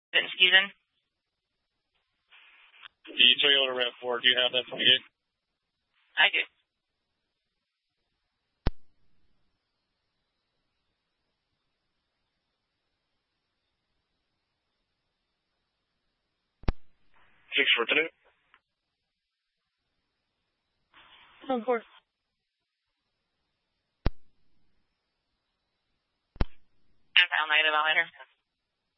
Season. The Toyota RAV4, do you have that 28? I do. For today? Of course. I'll night about later.